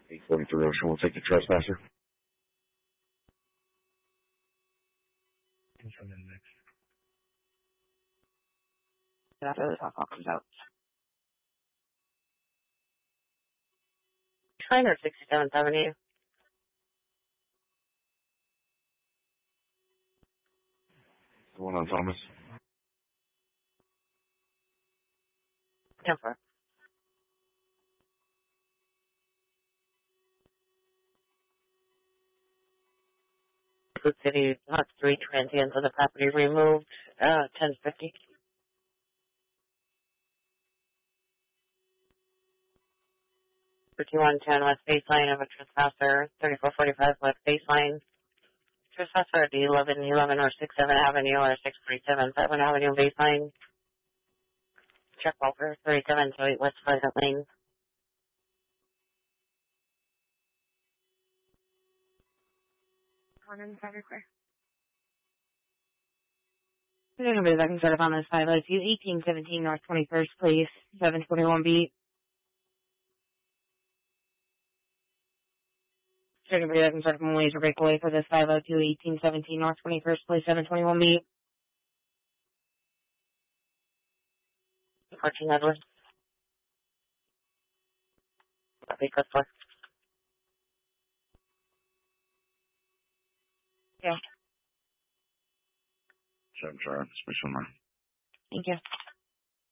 843 Ocean will take the trespasser. After the top off comes out. China 67th Avenue. The one on Thomas. Denver. Food City, 3 transients of the property removed, 1050. For 2110 West Baseline of a trespasser, 3445 West Baseline. Trespasser at 1111 or 67 Avenue or 637 7 Avenue Baseline. Chuck Walker, 3728 West Pleasant Lane. There's nobody that can start up on this 502 1817 North 21st Place, 721 beat. There's nobody that can start up on laser breakaway for this 502 1817 North 21st Place, 721 beat. 14 Edwards. Copy, Crystal. Yeah. 7 Charlie, special 9. Thank you.